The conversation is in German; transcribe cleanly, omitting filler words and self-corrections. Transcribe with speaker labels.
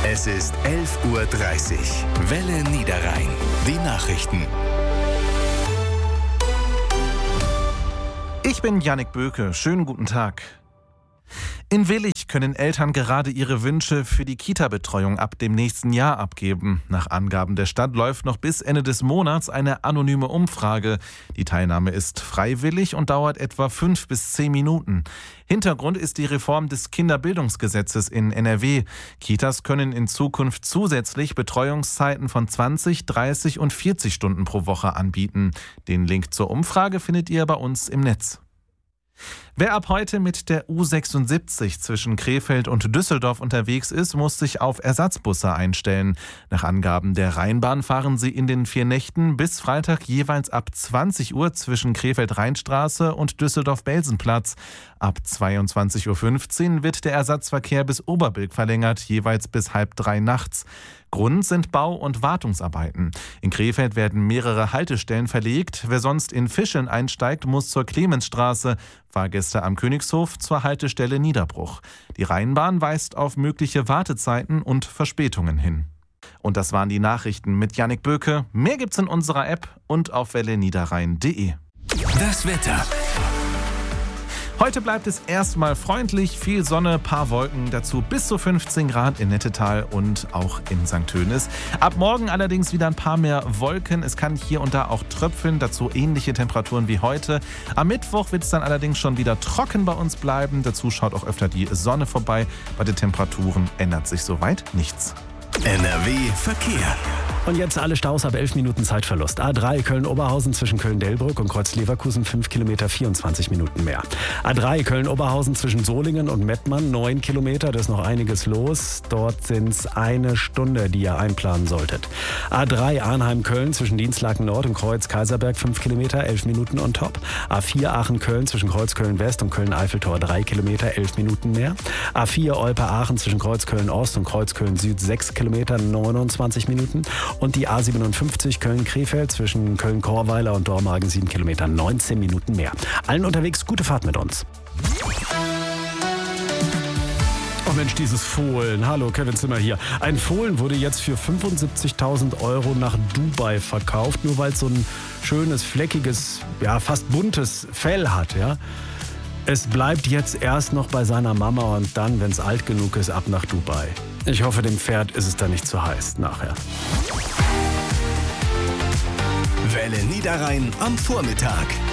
Speaker 1: Es ist 11:30 Uhr. Welle Niederrhein. Die Nachrichten.
Speaker 2: Ich bin Jannik Böke. Schönen guten Tag. In Willich können Eltern gerade ihre Wünsche für die Kita-Betreuung ab dem nächsten Jahr abgeben. Nach Angaben der Stadt läuft noch bis Ende des Monats eine anonyme Umfrage. Die Teilnahme ist freiwillig und dauert etwa 5 bis 10 Minuten. Hintergrund ist die Reform des Kinderbildungsgesetzes in NRW. Kitas können in Zukunft zusätzlich Betreuungszeiten von 20, 30 und 40 Stunden pro Woche anbieten. Den Link zur Umfrage findet ihr bei uns im Netz. Wer ab heute mit der U76 zwischen Krefeld und Düsseldorf unterwegs ist, muss sich auf Ersatzbusse einstellen. Nach Angaben der Rheinbahn fahren sie in den 4 Nächten bis Freitag jeweils ab 20 Uhr zwischen Krefeld-Rheinstraße und Düsseldorf-Belsenplatz. Ab 22:15 Uhr wird der Ersatzverkehr bis Oberbilk verlängert, jeweils bis 2:30 nachts. Grund sind Bau- und Wartungsarbeiten. In Krefeld werden mehrere Haltestellen verlegt. Wer sonst in Fischeln einsteigt, muss zur Clemensstraße, Fahrgäste am Königshof zur Haltestelle Niederbruch. Die Rheinbahn weist auf mögliche Wartezeiten und Verspätungen hin. Und das waren die Nachrichten mit Jannik Böke. Mehr gibt's in unserer App und auf welleniederrhein.de.
Speaker 1: Das Wetter.
Speaker 2: Heute bleibt es erstmal freundlich, viel Sonne, paar Wolken, dazu bis zu 15 Grad in Nettetal und auch in St. Tönis. Ab morgen allerdings wieder ein paar mehr Wolken. Es kann hier und da auch tröpfeln, dazu ähnliche Temperaturen wie heute. Am Mittwoch wird es dann allerdings schon wieder trocken bei uns bleiben. Dazu schaut auch öfter die Sonne vorbei. Bei den Temperaturen ändert sich soweit nichts.
Speaker 1: NRW Verkehr.
Speaker 3: Und jetzt alle Staus ab 11 Minuten Zeitverlust. A3 Köln-Oberhausen zwischen Köln-Delbrück und Kreuz-Leverkusen 5 Kilometer, 24 Minuten mehr. A3 Köln-Oberhausen zwischen Solingen und Mettmann 9 Kilometer, da ist noch einiges los. Dort sind es 1 Stunde, die ihr einplanen solltet. A3 Arnheim-Köln zwischen Dienstlaken-Nord und Kreuz-Kaiserberg 5 Kilometer, 11 Minuten on top. A4 Aachen-Köln zwischen Kreuz-Köln-West und Köln-Eiffeltor 3 Kilometer, 11 Minuten mehr. A4 Olpe-Aachen zwischen Kreuz-Köln-Ost und Kreuz-Köln-Süd 6 Kilometer, 29 Minuten. Und die A57 Köln-Krefeld zwischen Köln-Chorweiler und Dormagen 7 Kilometer, 19 Minuten mehr. Allen unterwegs gute Fahrt mit uns. Oh Mensch, dieses Fohlen. Hallo, Kevin Zimmer hier. Ein Fohlen wurde jetzt für 75.000 € nach Dubai verkauft, nur weil es so ein schönes, fleckiges, ja fast buntes Fell hat. Ja. Es bleibt jetzt erst noch bei seiner Mama und dann, wenn es alt genug ist, ab nach Dubai. Ich hoffe, dem Pferd ist es dann nicht zu heiß nachher.
Speaker 1: Welle Niederrhein am Vormittag.